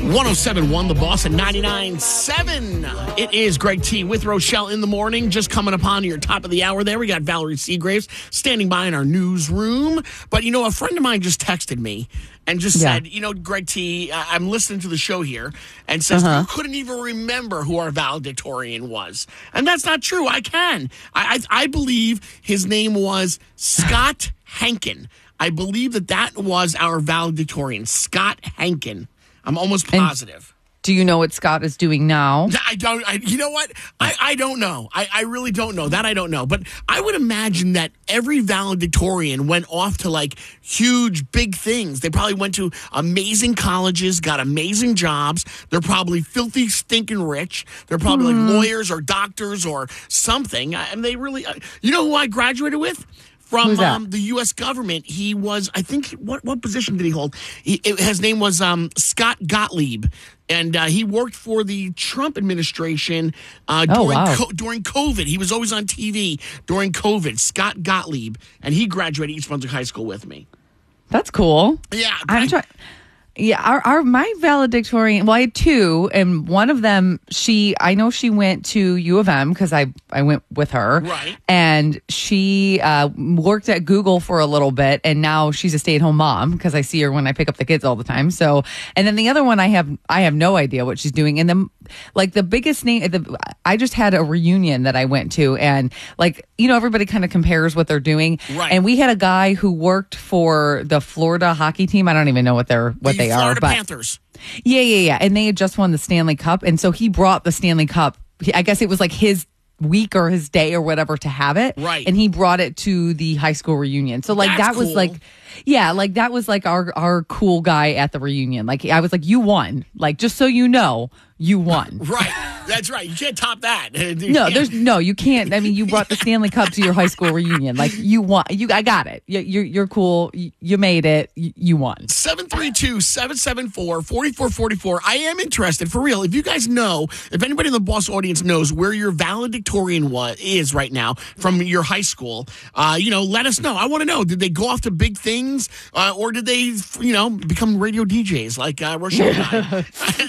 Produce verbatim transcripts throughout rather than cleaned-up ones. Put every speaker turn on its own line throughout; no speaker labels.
one oh seven point one The Boss at ninety-nine point seven. It is Greg T with Rochelle in the morning. Just coming upon your top of the hour there. We got Valerie Seagraves standing by in our newsroom. But, you know, a friend of mine just texted me and just yeah. said, you know, Greg T, uh, I'm listening to the show here, and says, uh-huh. you couldn't even remember who our valedictorian was. And that's not true. I can. I, I, I believe his name was Scott Hankin. I believe that that was our valedictorian, Scott Hankin. I'm almost positive.
And do you know what Scott is doing now?
I don't. I, you know what? I, I don't know. I, I really don't know. That I don't know. But I would imagine that every valedictorian went off to like huge, big things. They probably went to amazing colleges, got amazing jobs. They're probably filthy, stinking rich. They're probably mm. like lawyers or doctors or something. And they really, you know who I graduated with? From um, the U S government. He was, I think, what what position did he hold? He, it, his name was um, Scott Gottlieb, and uh, he worked for the Trump administration uh,
oh,
during,
wow.
co- during COVID. He was always on T V during COVID, Scott Gottlieb, and he graduated East Brunswick High School with me.
That's cool.
Yeah.
I'm trying... Yeah, our, our my valedictorian, well, I had two, and one of them, she, I know she went to U of M because I, I went with her.
Right.
And she uh, worked at Google for a little bit, and now she's a stay-at-home mom because I see her when I pick up the kids all the time. So, and then the other one, I have I have no idea what she's doing. And then, like, the biggest name, the, I just had a reunion that I went to, and, like, you know, everybody kind of compares what they're doing.
Right.
And we had a guy who worked for the Florida hockey team. I don't even know what they're what
the
they
Florida
are, but
Panthers.
Yeah, yeah, yeah. And they had just won the Stanley Cup, and so he brought the Stanley Cup. I guess it was like his week or his day or whatever to have it.
Right.
And he brought it to the high school reunion. So like
That's
that was
cool.
like, yeah, like that was like our our cool guy at the reunion. Like I was like, you won. Like just so you know, you won.
Right. That's right. You can't top that.
No, there's no, you can't. I mean, you brought the Stanley Cup to your high school reunion. Like you won. You, I got it. You, you're you're cool. You, you made it. You, you won.
seven three two, seven seven four, four four four four. I am interested, for real. If you guys know, if anybody in the Boss audience knows where your valedictorian was, is right now from your high school, uh, you know, let us know. I want to know. Did they go off to big things, uh, or did they, you know, become radio D Js like uh, Rochelle and I?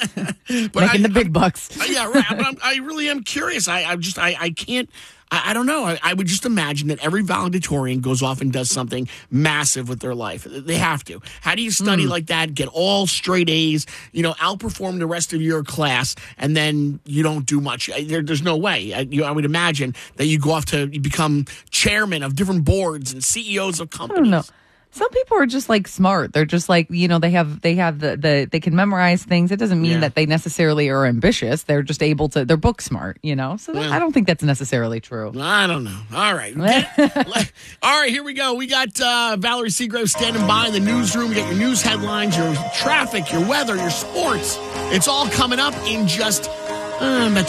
But
Making
I,
the big bucks.
Yeah, right. But I'm, I really am curious. I, I just, I, I can't. I, I don't know. I, I would just imagine that every valedictorian goes off and does something massive with their life. They have to. How do you study mm. like that, get all straight A's, you know, outperform the rest of your class, and then you don't do much? There, there's no way. I, you, I would imagine that you go off to become chairman of different boards and C E Os of companies.
I don't know. Some people are just like smart. They're just like, you know, they have they have the, the they can memorize things. It doesn't mean
yeah.
that they necessarily are ambitious. They're just able to, they're book smart, you know? So that,
yeah.
I don't think that's necessarily true.
I don't know. All right. All right, here we go. We got uh, Valerie Seagraves standing by in the newsroom. We got your news headlines, your traffic, your weather, your sports. It's all coming up in just uh, about